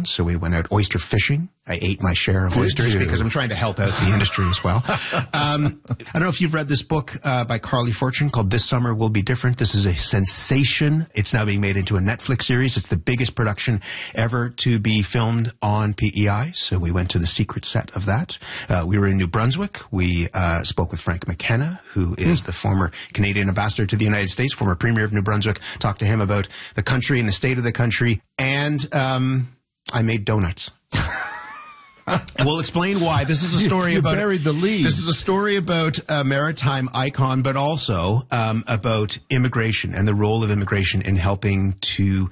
restaurants, so we went out oyster fishing. I ate my share of oysters because I'm trying to help out the industry as well. I don't know if you've read this book by Carly Fortune called This Summer Will Be Different. This is a sensation. It's now being made into a Netflix series. It's the biggest production ever to be filmed on PEI, so we went to the secret set of that. We were in New Brunswick. We spoke with Frank McKenna, who is the former Canadian ambassador to the United States, former premier of New Brunswick. Talked to him about the country and the state of the country, and I made donuts. We'll explain why. This is a story about... You buried the lead. This is a story about a maritime icon, but also about immigration and the role of immigration in helping to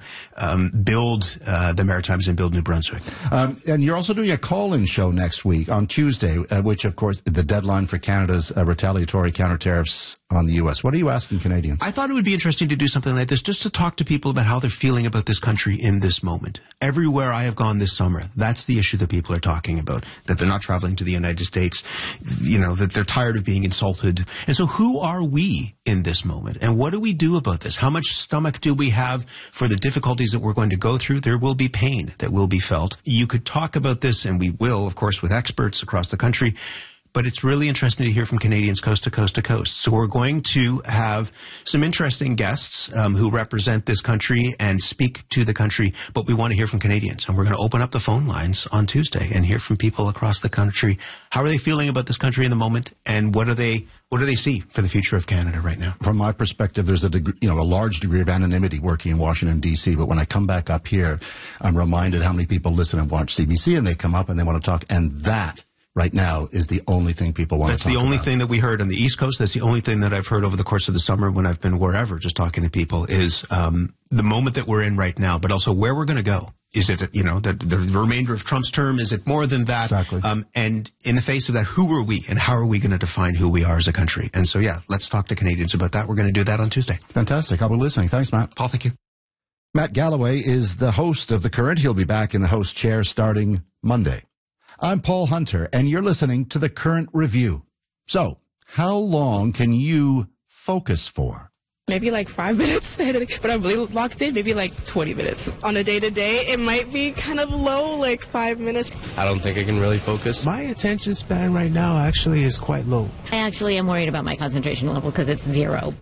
build the Maritimes and build New Brunswick. And you're also doing a call-in show next week on Tuesday, which, of course, the deadline for Canada's retaliatory counter-tariffs on the U.S. What are you asking Canadians? I thought it would be interesting to do something like this, just to talk to people about how they're feeling about this country in this moment. Everywhere I have gone this summer, that's the issue that people are talking about, that they're not traveling to the United States, you know, that they're tired of being insulted. And so who are we in this moment? And what do we do about this? How much stomach do we have for the difficulties that we're going to go through? There will be pain that will be felt. You could talk about this, and we will, of course, with experts across the country. But it's really interesting to hear from Canadians coast to coast to coast. So we're going to have some interesting guests who represent this country and speak to the country, but we want to hear from Canadians. And we're going to open up the phone lines on Tuesday and hear from people across the country. How are they feeling about this country in the moment, and what do they see for the future of Canada right now? From my perspective, there's a large degree of anonymity working in Washington, D.C., but when I come back up here, I'm reminded how many people listen and watch CBC, and they come up and they want to talk, and that right now is the only thing people want to talk about. That's the only thing that we heard on the East Coast. That's the only thing that I've heard over the course of the summer when I've been wherever, just talking to people, is the moment that we're in right now, but also where we're going to go. Is it, you know, the remainder of Trump's term? Is it more than that? Exactly. And in the face of that, who are we and how are we going to define who we are as a country? And so, yeah, let's talk to Canadians about that. We're going to do that on Tuesday. Fantastic. I'll be listening. Thanks, Matt. Paul, thank you. Matt Galloway is the host of The Current. He'll be back in the host chair starting Monday. I'm Paul Hunter, and you're listening to The Current Review. So, how long can you focus for? Maybe like 5 minutes, but I'm really locked in, maybe like 20 minutes. On a day-to-day, it might be kind of low, like 5 minutes. I don't think I can really focus. My attention span right now actually is quite low. I actually am worried about my concentration level because it's 0.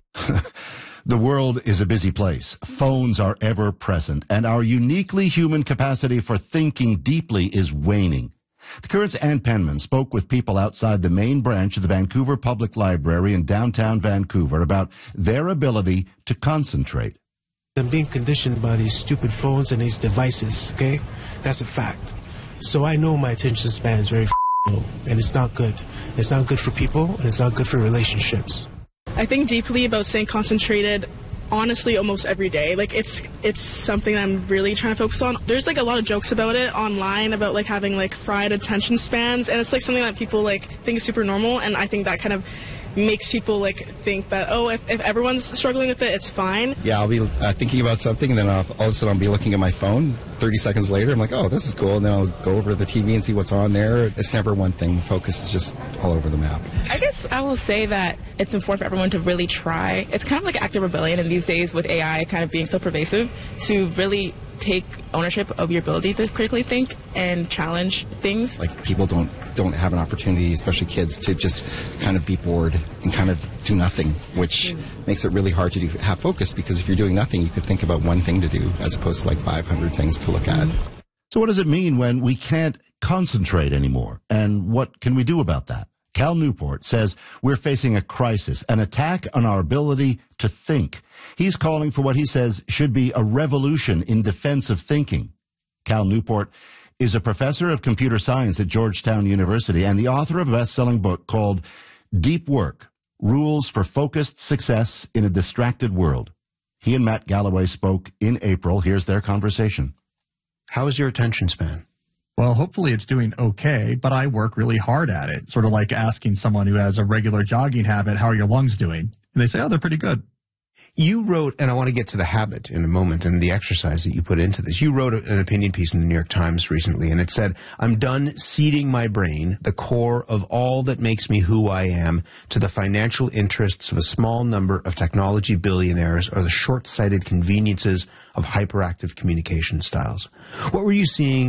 The world is a busy place. Phones are ever present, and our uniquely human capacity for thinking deeply is waning. The Current's Ann Penman spoke with people outside the main branch of the Vancouver Public Library in downtown Vancouver about their ability to concentrate. I'm being conditioned by these stupid phones and these devices, okay? That's a fact. So I know my attention span is very low, and it's not good. It's not good for people, and it's not good for relationships. I think deeply about staying concentrated, honestly, almost every day. Like, it's something I'm really trying to focus on. There's, like, a lot of jokes about it online about, like, having, like, fried attention spans, and it's, like, something that people, like, think is super normal, and I think that kind of makes people, like, think that, oh, if everyone's struggling with it, it's fine. Yeah, I'll be thinking about something, and then all of a sudden I'll be looking at my phone. 30 seconds later, I'm like, oh, this is cool, and then I'll go over to the TV and see what's on there. It's never one thing. Focus is just all over the map. I guess I will say that it's important for everyone to really try. It's kind of like active rebellion in these days with AI kind of being so pervasive, to really take ownership of your ability to critically think and challenge things. Like, people don't have an opportunity, especially kids, to just kind of be bored and kind of do nothing, which makes it really hard to have focus, because if you're doing nothing, you could think about one thing to do as opposed to like 500 things to look at. So what does it mean when we can't concentrate anymore? And what can we do about that? Cal Newport says we're facing a crisis, an attack on our ability to think. He's calling for what he says should be a revolution in defense of thinking. Cal Newport is a professor of computer science at Georgetown University and the author of a best-selling book called Deep Work: Rules for Focused Success in a Distracted World. He and Matt Galloway spoke in April. Here's their conversation. How is your attention span? Well, hopefully it's doing okay, but I work really hard at it. Sort of like asking someone who has a regular jogging habit, how are your lungs doing? And they say, oh, they're pretty good. You wrote, and I want to get to the habit in a moment and the exercise that you put into this. You wrote an opinion piece in the New York Times recently, and it said, I'm done seeding my brain, the core of all that makes me who I am, to the financial interests of a small number of technology billionaires or the short-sighted conveniences of hyperactive communication styles. What were you seeing